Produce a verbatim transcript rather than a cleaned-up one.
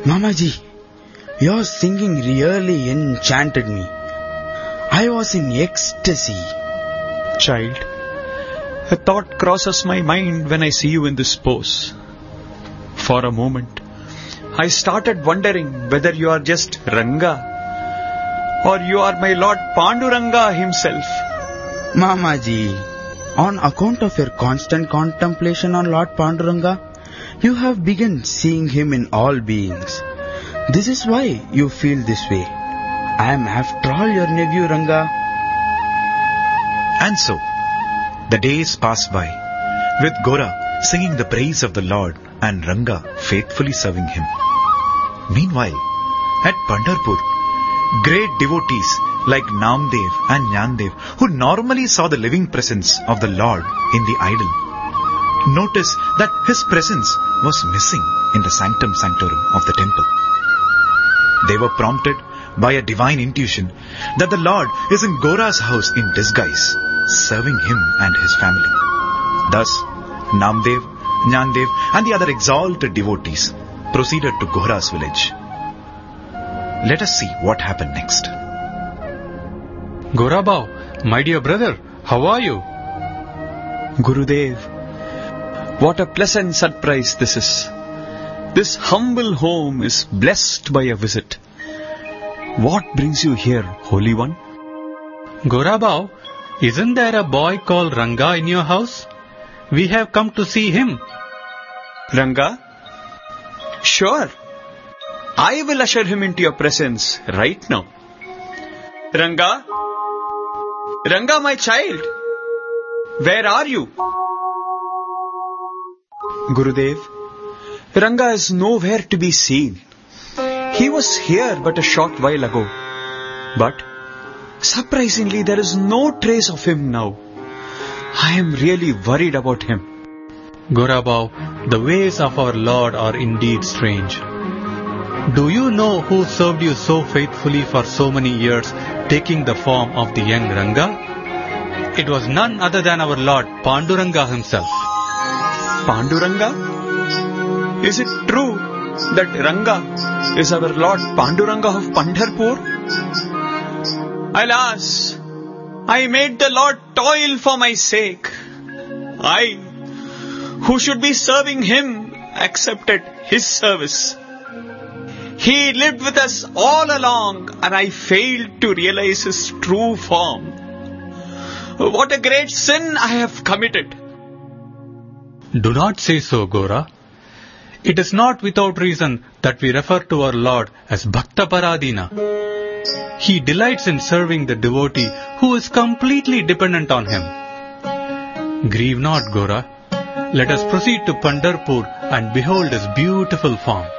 Mamaji, your singing really enchanted me. I was in ecstasy. Child, a thought crosses my mind when I see you in this pose. For a moment, I started wondering whether you are just Ranga or you are my Lord Panduranga himself. Mamaji, on account of your constant contemplation on Lord Panduranga, you have begun seeing him in all beings. This is why you feel this way. I am after all your nephew Ranga. And so, the days passed by, with Gora singing the praise of the Lord and Ranga faithfully serving him. Meanwhile, at Pandharpur, great devotees like Namdev and Jnandev, who normally saw the living presence of the Lord in the idol, noticed that his presence was missing in the sanctum sanctorum of the temple. They were prompted by a divine intuition that the Lord is in Gora's house in disguise, serving him and his family. Thus, Namdev, Jnandev and the other exalted devotees proceeded to Gora's village. Let us see what happened next. Gorabao, my dear brother, how are you? Gurudev, what a pleasant surprise this is. This humble home is blessed by a visit. What brings you here, Holy One? Gorabao, isn't there a boy called Ranga in your house? We have come to see him. Ranga? Sure. I will usher him into your presence right now. Ranga? Ranga, my child. Where are you? Gurudev, Ranga is nowhere to be seen. He was here but a short while ago. But, surprisingly, there is no trace of him now. I am really worried about him. Gorabao, the ways of our Lord are indeed strange. Do you know who served you so faithfully for so many years, taking the form of the young Ranga? It was none other than our Lord Panduranga himself. Panduranga? Is it true that Ranga is our Lord Panduranga of Pandharpur? Alas, I made the Lord toil for my sake. I, who should be serving him, accepted his service. He lived with us all along and I failed to realize his true form. What a great sin I have committed. Do not say so, Gora. It is not without reason that we refer to our Lord as Bhakta Paradina. He delights in serving the devotee who is completely dependent on him. Grieve not, Gora. Let us proceed to Pandharpur and behold his beautiful form.